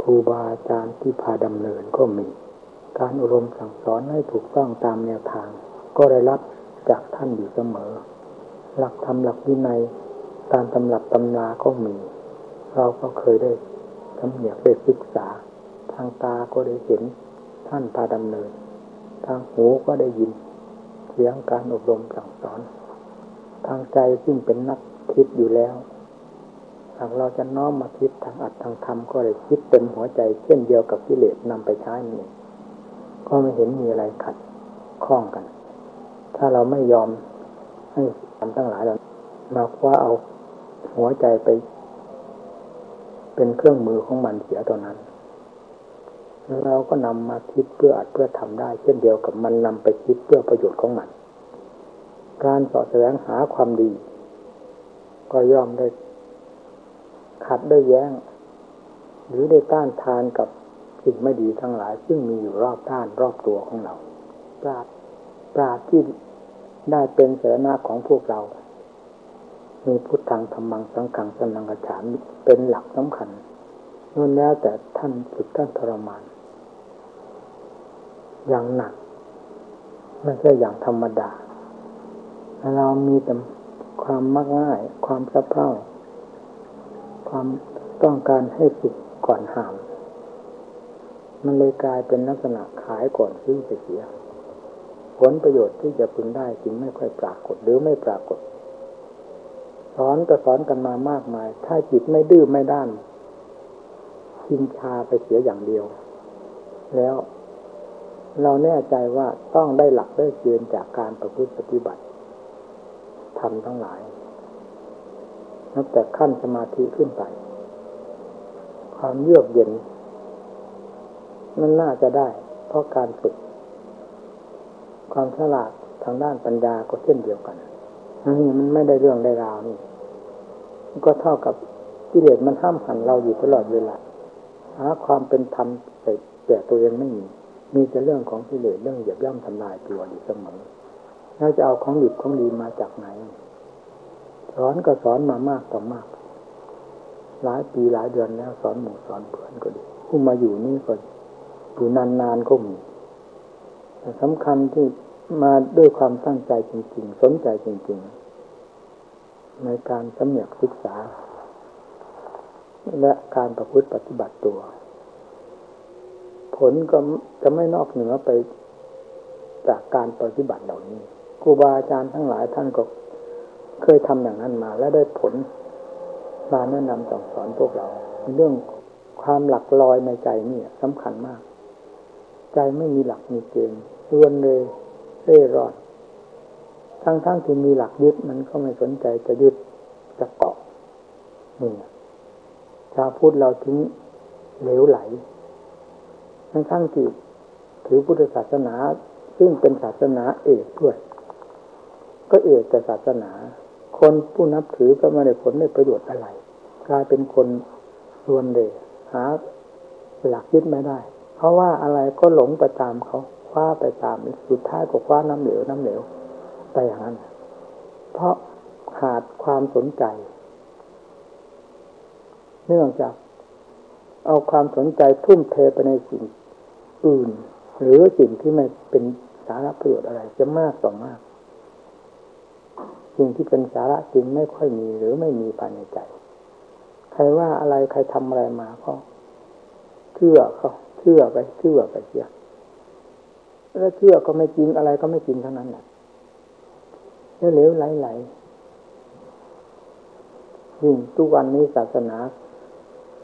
รูบาอาจารย์ที่พาดำเนินก็มีการอบรมสั่งสอนให้ถูกต้องตามแนวทางก็ได้รับจากท่านอยู่เสมอหลักธรรมหลักวินัยตามตำรับตำราก็มีเราก็เคยได้สำเนียกได้ศึกษาทางตาก็ได้เห็นท่านพาดำเนินทางหูก็ได้ยินเสียงการอบรมสั่งสอนทางใจซึ่งเป็นนักคิดอยู่แล้วหากเราจะน้อมมาคิดทางอัตถางธรรมก็ได้คิดเต็มหัวใจเช่นเดียวกับกิเลสนำไปใช้นี่ก็ไม่เห็นมีอะไรขัดข้องกันถ้าเราไม่ยอมให้ทำทั้งหลายเรามาคว้าเอาหัวใจไปเป็นเครื่องมือของมันเสียตอนนั้นเราก็นำมาคิดเพื่ออัดเพื่อทำได้เช่นเดียวกับมันนำไปคิดเพื่อประโยชน์ของมันการเสาะแสวงหาความดีก็ย่อมได้ขัดได้แย้งหรือได้ต้านทานกับสิ่งไม่ดีทั้งหลายซึ่งมีอยู่รอบด้านรอบตัวของเราปราชญ์ที่ได้เป็นสรณะของพวกเรามีพุทธังธัมมังสังฆังสรณังคัจฉามิเป็นหลักสำคัญนั่นแล้วแต่ท่านฝึกท่านทรมานอย่างหนักไม่ใช่อย่างธรรมดาเรามีแต่ความมักง่ายความสะเพร่าความต้องการให้สุดก่อนห้ามมันเลยกลายเป็นลักษณะขายก่อนซื้อไปเสียผลประโยชน์ที่จะพึงได้จึงไม่ค่อยปรากฏหรือไม่ปรากฏสอนก็สอนกันมามากมายถ้าจิตไม่ดื้อไม่ด้านชินชาไปเสียอย่างเดียวแล้วเราแน่ใจว่าต้องได้หลักได้เกณฑ์จากการประพฤติปฏิบัติทำทั้งหลายนับแต่ขั้นสมาธิขึ้นไปความเยือกเย็นมันน่าจะได้เพราะการฝึกความฉลาดทางด้านปัญญาก็เช่นเดียวกันนี่มันไม่ได้เรื่องได้ราวนี่ก็เท่ากับกิเลสมันห้ามหันเราอยู่ตลอดเวลาหาความเป็นธรรมแต่ตัวเองไม่มีแต่เรื่องของกิเลสเรื่องเหยียบย่ำทำลายตัวอยู่เสมอเราจะเอาของดีของดีมาจากไหนสอนก็สอนมามากต่อมากหลายปีหลายเดือนแล้วสอนหมู่สอนเพื่อนก็ดีผู้มาอยู่นี่ก็อยู่นานๆก็มีแต่สำคัญที่มาด้วยความตั้งใจจริงๆสนใจจริงๆในการสำเนียกศึกษาและการประพฤติปฏิบัติตัวผลก็จะไม่นอกเหนือไปจากการปฏิบัติเหล่านี้ครูบาอาจารย์ทั้งหลายท่านก็เคยทำอย่างนั้นมาและได้ผลมาแนะนำสั่งสอนพวกเราเรื่องความหลักลอยในใจนี่สำคัญมากใจไม่มีหลักมีเกณฑ์ล้วนเลยเร่ร่อนทั้งที่มีหลักยึดมันก็ไม่สนใจจะยึดจะเกาะนี่ชาวพุทธเราทิ้งเหลวไหลทั้งที่ถือพุทธศาสนาซึ่งเป็นศาสนาเอกด้วยก็เอกแต่ศาสนาคนผู้นับถือก็ไม่ได้ผลได้ประโยชน์อะไรกลายเป็นคนรวนเลยหาหลักยึดไม่ได้เพราะว่าอะไรก็หลงไปตามเขาคว้าไปตามสุดท้ายก็คว้าน้ำเหลวไปอย่างนั้นเพราะขาดความสนใจเนื่องจากเอาความสนใจทุ่มเทไปในสิ่งอื่นหรือสิ่งที่ไม่เป็นสาระประโยชน์อะไรจะมากต่อมากสิ่งที่เป็นสาระจริงไม่ค่อยมีหรือไม่มีภายในใจใครว่าอะไรใครทำอะไรมาก็เชื่อไปเสียแล้วเชื่อก็ไม่จริงอะไรก็ไม่จริงทั้งนั้นแหละแล้วเหลวไหลยิ่งทุกวันนี้ศาสนา